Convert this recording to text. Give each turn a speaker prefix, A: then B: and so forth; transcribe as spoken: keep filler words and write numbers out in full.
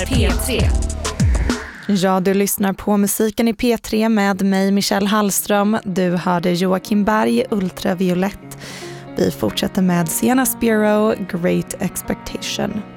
A: P tre.
B: Ja, du lyssnar på musiken i P tre med mig, Michelle Hallström. Du hörde Joakim Berg, Ultraviolett. Vi fortsätter med Sienna Spiro, Great Expectation.